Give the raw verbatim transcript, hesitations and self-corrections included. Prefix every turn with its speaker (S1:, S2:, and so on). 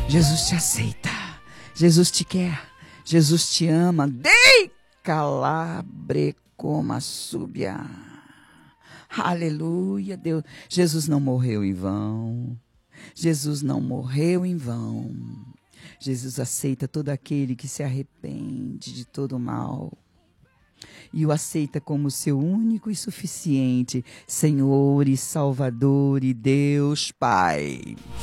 S1: Jesus te aceita. Jesus te quer. Jesus te ama. Dei calabre coma súbia. Aleluia, Deus. Jesus não morreu em vão. Jesus não morreu em vão. Jesus aceita todo aquele que se arrepende de todo o mal e o aceita como seu único e suficiente Senhor e Salvador e Deus Pai.